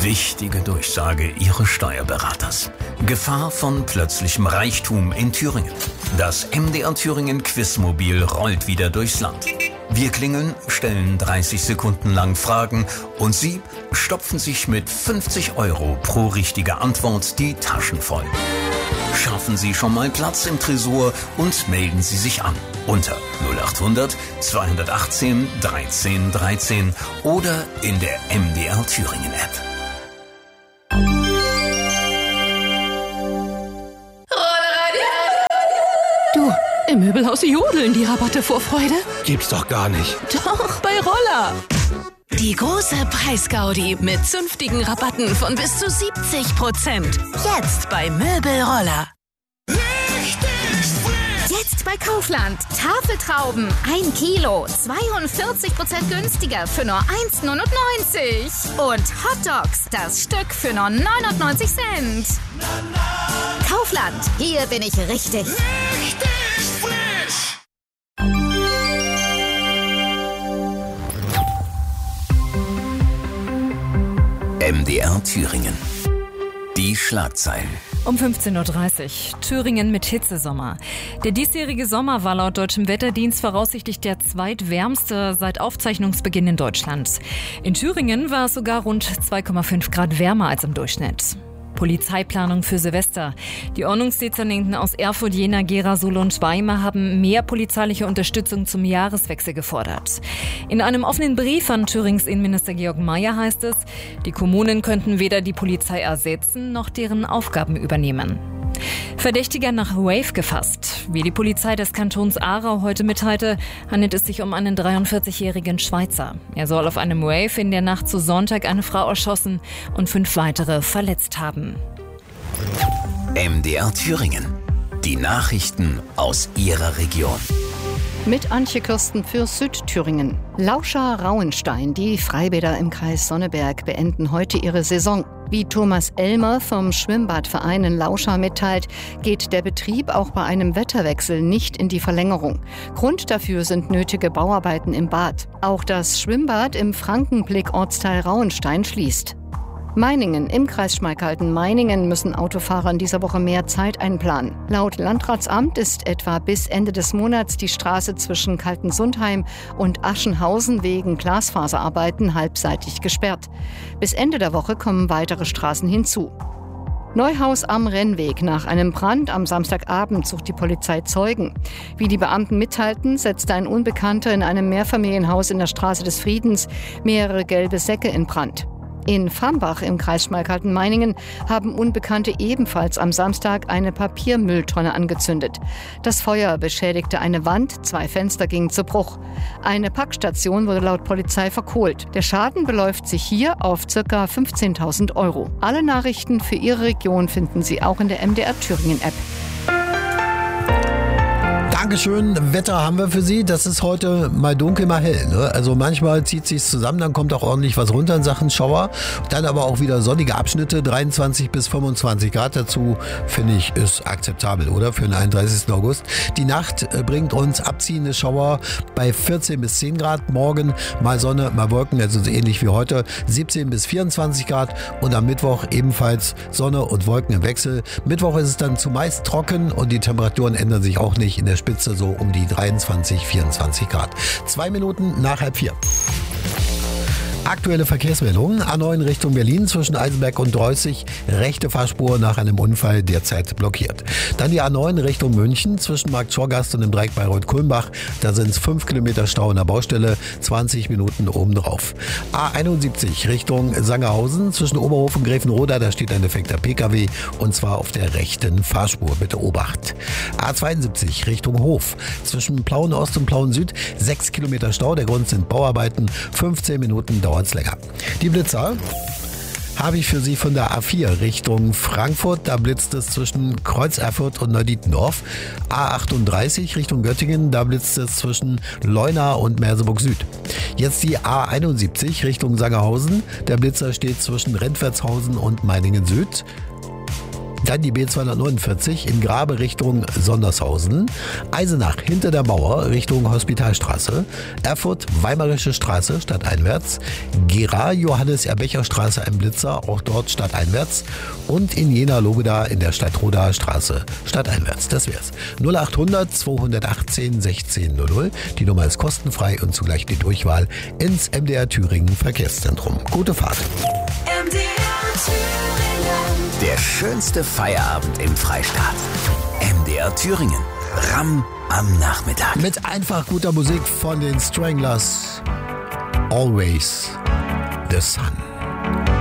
Wichtige Durchsage Ihres Steuerberaters. Gefahr von plötzlichem Reichtum in Thüringen. Das MDR Thüringen Quizmobil rollt wieder durchs Land. Wir klingeln, stellen 30 Sekunden lang Fragen und Sie stopfen sich mit 50 € pro richtige Antwort die Taschen voll. Schaffen Sie schon mal Platz im Tresor und melden Sie sich an unter 0800 218 13 13 oder in der MDR Thüringen App. Du, im Möbelhaus jodeln die Rabatte vor Freude. Gibt's doch gar nicht. Doch, bei Roller. Die große Preisgaudi mit zünftigen Rabatten von bis zu 70%. Jetzt bei Möbelroller. Jetzt bei Kaufland. Tafeltrauben 1 Kilo, 42% günstiger für nur 1,99. Und Hotdogs, das Stück für nur 99 Cent. Kaufland, hier bin ich richtig. Richtig frisch. MDR Thüringen. Die Schlagzeilen. Um 15.30 Uhr. Thüringen mit Hitzesommer. Der diesjährige Sommer war laut Deutschem Wetterdienst voraussichtlich der zweitwärmste seit Aufzeichnungsbeginn in Deutschland. In Thüringen war es sogar rund 2,5 Grad wärmer als im Durchschnitt. Polizeiplanung für Silvester. Die Ordnungsdezernenten aus Erfurt, Jena, Gera, Suhl und Weimar haben mehr polizeiliche Unterstützung zum Jahreswechsel gefordert. In einem offenen Brief an Thürings Innenminister Georg Mayer heißt es, die Kommunen könnten weder die Polizei ersetzen noch deren Aufgaben übernehmen. Verdächtiger nach Rave gefasst. Wie die Polizei des Kantons Aarau heute mitteilte, handelt es sich um einen 43-jährigen Schweizer. Er soll auf einem Rave in der Nacht zu Sonntag eine Frau erschossen und 5 weitere verletzt haben. MDR Thüringen. Die Nachrichten aus Ihrer Region. Mit Antje Kirsten für Südthüringen. Lauscha Rauenstein, die Freibäder im Kreis Sonneberg, beenden heute ihre Saison. Wie Thomas Elmer vom Schwimmbadverein in Lauscha mitteilt, geht der Betrieb auch bei einem Wetterwechsel nicht in die Verlängerung. Grund dafür sind nötige Bauarbeiten im Bad. Auch das Schwimmbad im Frankenblick-Ortsteil Rauenstein schließt. Meiningen. Im Kreis Schmalkalden-Meiningen müssen Autofahrer in dieser Woche mehr Zeit einplanen. Laut Landratsamt ist etwa bis Ende des Monats die Straße zwischen Kaltensundheim und Aschenhausen wegen Glasfaserarbeiten halbseitig gesperrt. Bis Ende der Woche kommen weitere Straßen hinzu. Neuhaus am Rennweg. Nach einem Brand am Samstagabend sucht die Polizei Zeugen. Wie die Beamten mitteilten, setzte ein Unbekannter in einem Mehrfamilienhaus in der Straße des Friedens mehrere gelbe Säcke in Brand. In Fambach im Kreis Schmalkalden-Meiningen haben Unbekannte ebenfalls am Samstag eine Papiermülltonne angezündet. Das Feuer beschädigte eine Wand, 2 Fenster gingen zu Bruch. Eine Packstation wurde laut Polizei verkohlt. Der Schaden beläuft sich hier auf ca. 15.000 €. Alle Nachrichten für Ihre Region finden Sie auch in der MDR Thüringen App. Dankeschön. Wetter haben wir für Sie. Das ist heute mal dunkel, mal hell. Ne? Also manchmal zieht es sich zusammen, dann kommt auch ordentlich was runter in Sachen Schauer. Dann aber auch wieder sonnige Abschnitte, 23 bis 25 Grad dazu, finde ich, ist akzeptabel, oder? Für den 31. August. Die Nacht bringt uns abziehende Schauer bei 14 bis 10 Grad. Morgen mal Sonne, mal Wolken, also so ähnlich wie heute, 17 bis 24 Grad. Und am Mittwoch ebenfalls Sonne und Wolken im Wechsel. Mittwoch ist es dann zumeist trocken und die Temperaturen ändern sich auch nicht in der Spitze so um die 23, 24 Grad. 2 Minuten nach 3:30. Aktuelle Verkehrsmeldungen. A9 Richtung Berlin zwischen Eisenberg und Dreußig. Rechte Fahrspur nach einem Unfall derzeit blockiert. Dann die A9 Richtung München zwischen Markt-Schorgast und dem Dreieck Bayreuth-Kulmbach. Da sind es 5 Kilometer Stau in der Baustelle, 20 Minuten obendrauf. A71 Richtung Sangerhausen zwischen Oberhof und Gräfenroda. Da steht ein defekter PKW und zwar auf der rechten Fahrspur. Bitte Obacht. A72 Richtung Hof zwischen Plauen Ost und Plauen Süd. 6 Kilometer Stau. Der Grund sind Bauarbeiten. 15 Minuten dauert es länger. Die Blitzer habe ich für Sie von der A4 Richtung Frankfurt. Da blitzt es zwischen Kreuz Erfurt und Neudietendorf. A38 Richtung Göttingen. Da blitzt es zwischen Leuna und Merseburg Süd. Jetzt die A71 Richtung Sangerhausen. Der Blitzer steht zwischen Rentwertshausen und Meiningen Süd. Dann die B249 in Grabe Richtung Sondershausen. Eisenach hinter der Mauer Richtung Hospitalstraße. Erfurt Weimarische Straße stadteinwärts. Gera Johannes-Erbecher-Straße ein Blitzer, auch dort stadteinwärts. Und in Jena-Lobeda in der Stadtrodaer Straße stadteinwärts. Das wär's. 0800 218 1600. Die Nummer ist kostenfrei und zugleich die Durchwahl ins MDR Thüringen Verkehrszentrum. Gute Fahrt. MDR Thüringen. Der schönste Feierabend im Freistaat. MDR Thüringen. Ram am Nachmittag. Mit einfach guter Musik von den Stranglers. Always the Sun.